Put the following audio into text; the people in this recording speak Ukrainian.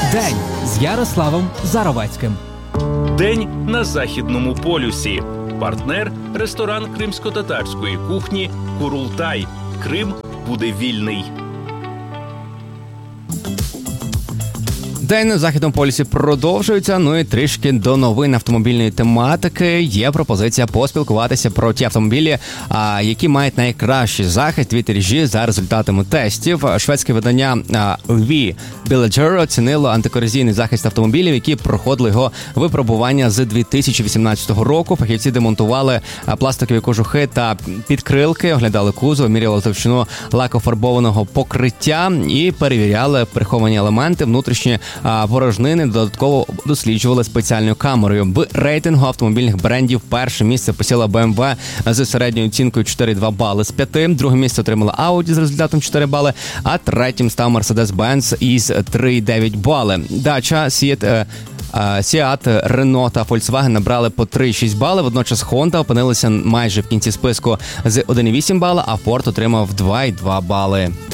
День з Ярославом Заровецьким. День на Західному полюсі. Партнер – ресторан кримсько-татарської кухні «Курултай». Крим буде вільний. День на Західному полюсі продовжується, і трішки до новин автомобільної тематики. Є пропозиція поспілкуватися про ті автомобілі, які мають найкращий захист від ріжі за результатами тестів. Шведське видання V Villager оцінило антикорозійний захист автомобілів, які проходили його випробування з 2018 року. Фахівці демонтували пластикові кожухи та підкрилки, оглядали кузов, міряли товщину лакофарбованого покриття і перевіряли приховані елементи, внутрішні порожнини додатково досліджували спеціальною камерою. В рейтингу автомобільних брендів перше місце посіла BMW з середньою оцінкою 4,2 бали з 5. Друге місце отримала Audi з результатом 4 бали, а третім став Mercedes-Benz із 3,9 бали. Dacia, Seat, Renault та Volkswagen набрали по 3,6 бали. Водночас Honda опинилися майже в кінці списку з 1,8 бала, а Ford отримав 2,2 бали.